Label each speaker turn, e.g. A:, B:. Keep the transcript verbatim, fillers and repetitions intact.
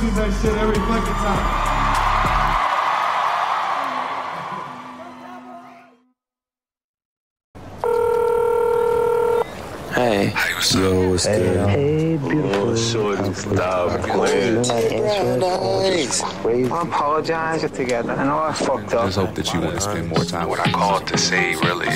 A: use that shit every fucking time.
B: Hey. Hey, what's up? Yo, what's
C: hey,
B: good?
C: Hey, beautiful.
D: Oh, shorty, stop playing.
C: Nice. I apologize together. I know I fucked up.
E: I just hope that you want to spend more time.
B: What I called to say really